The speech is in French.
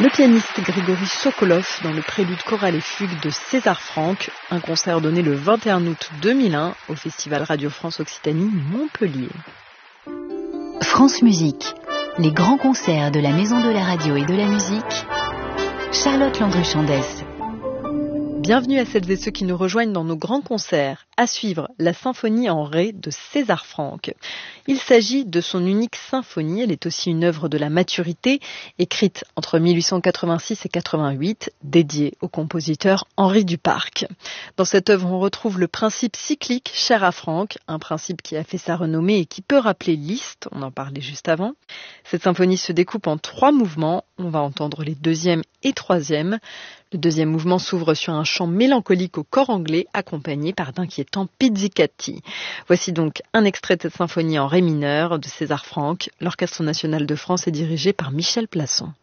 Le pianiste Grigory Sokolov dans le prélude choral et fugue de César Franck, un concert donné le 21 août 2001 au Festival Radio France Occitanie Montpellier. France Musique, les grands concerts de la Maison de la Radio et de la Musique, Charlotte Landru-Chandès. Bienvenue à celles et ceux qui nous rejoignent dans nos grands concerts. À suivre, la symphonie en ré de César Franck. Il s'agit de son unique symphonie. Elle est aussi une œuvre de la maturité, écrite entre 1886 et 88, dédiée au compositeur Henri Duparc. Dans cette œuvre, on retrouve le principe cyclique cher à Franck, un principe qui a fait sa renommée et qui peut rappeler Liszt, on en parlait juste avant. Cette symphonie se découpe en 3 mouvements. On va entendre les 2e et 3e. Le 2e mouvement s'ouvre sur un chant mélancolique au cor anglais, accompagné par d'inquiétants pizzicati. Voici donc un extrait de cette symphonie en ré mineur de César Franck. L'Orchestre national de France est dirigé par Michel Plasson.